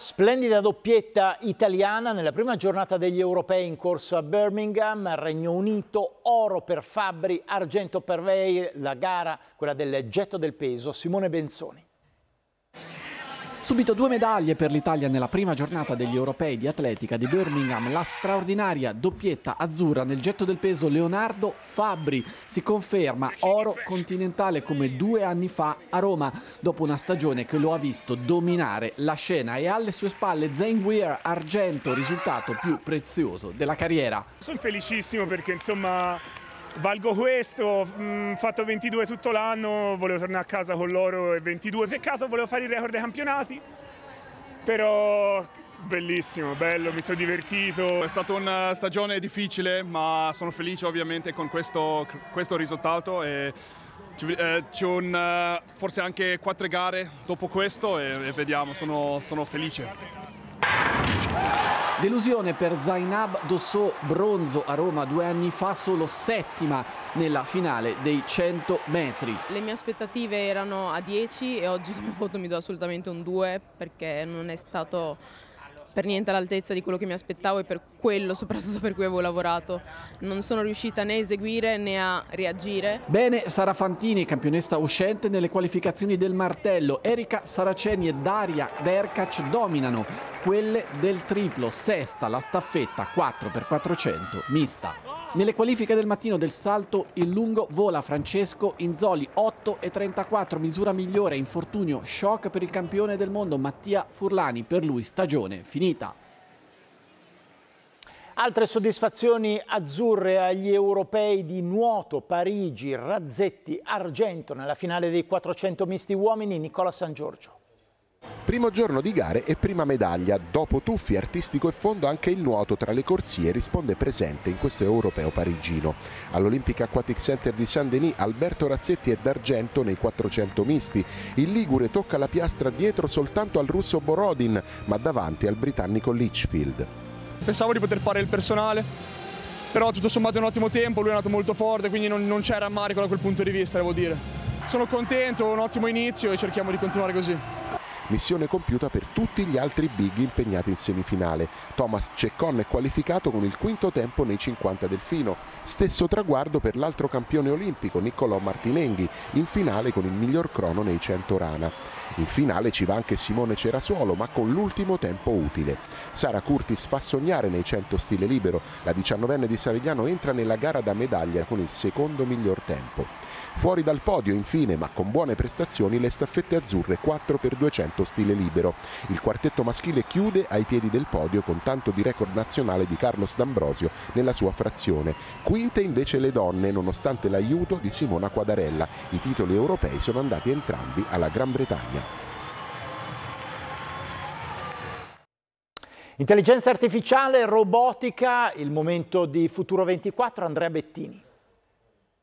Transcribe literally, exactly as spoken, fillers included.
Splendida doppietta italiana nella prima giornata degli europei in corso a Birmingham, Regno Unito, oro per Fabbri, argento per Veil, la gara, quella del getto del peso, Simone Benzoni. Subito due medaglie per l'Italia nella prima giornata degli europei di atletica di Birmingham. La straordinaria doppietta azzurra nel getto del peso Leonardo Fabbri si conferma oro continentale come due anni fa a Roma, dopo una stagione che lo ha visto dominare la scena, e alle sue spalle Zheng Weir argento, risultato più prezioso della carriera. Sono felicissimo perché insomma valgo questo, ho fatto ventidue tutto l'anno, volevo tornare a casa con l'oro e ventidue, peccato, volevo fare il record dei campionati, però bellissimo, bello, mi sono divertito. È stata una stagione difficile, ma sono felice ovviamente con questo, questo risultato e c'è un, forse anche quattro gare dopo questo e, e vediamo, sono, sono felice. Delusione per Zainab Dossou, bronzo a Roma due anni fa, solo settima nella finale dei cento metri. Le mie aspettative erano a dieci e oggi come voto mi do assolutamente un due, perché non è stato per niente all'altezza di quello che mi aspettavo e per quello soprattutto per cui avevo lavorato. Non sono riuscita né a eseguire né a reagire. Bene Sara Fantini, campionessa uscente nelle qualificazioni del martello. Erika Saraceni e Daria Derkac dominano quelle del triplo, sesta la staffetta quattro per quattrocento mista. Nelle qualifiche del mattino del salto in lungo vola Francesco Inzoli, otto e trentaquattro, misura migliore, infortunio, shock per il campione del mondo Mattia Furlani, per lui stagione finita. Altre soddisfazioni azzurre agli europei di nuoto, Parigi, Razzetti, argento nella finale dei quattrocento misti uomini, Nicola San Giorgio. Primo giorno di gare e prima medaglia. Dopo tuffi, artistico e fondo, anche il nuoto tra le corsie risponde presente in questo europeo parigino. All'Olympic Aquatic Center di Saint-Denis Alberto Razzetti è d'argento nei quattrocento misti. Il ligure tocca la piastra dietro soltanto al russo Borodin, ma davanti al britannico Litchfield. Pensavo di poter fare il personale, però tutto sommato è un ottimo tempo, lui è andato molto forte, quindi non, non c'è rammarico da quel punto di vista, devo dire. Sono contento, un ottimo inizio e cerchiamo di continuare così. Missione compiuta per tutti gli altri big impegnati in semifinale. Thomas Ceccon è qualificato con il quinto tempo nei cinquanta delfino. Stesso traguardo per l'altro campione olimpico Niccolò Martinenghi, in finale con il miglior crono nei cento rana. In finale ci va anche Simone Cerasuolo, ma con l'ultimo tempo utile. Sara Curtis fa sognare nei cento stile libero. La diciannovenne di Savigliano entra nella gara da medaglia con il secondo miglior tempo. Fuori dal podio infine, ma con buone prestazioni, le staffette azzurre quattro per duecento stile libero. Il quartetto maschile chiude ai piedi del podio con tanto di record nazionale di Carlos D'Ambrosio nella sua frazione. Quinte invece le donne, nonostante l'aiuto di Simona Quadarella. I titoli europei sono andati entrambi alla Gran Bretagna. Intelligenza artificiale, robotica, il momento di Futuro ventiquattro, Andrea Bettini.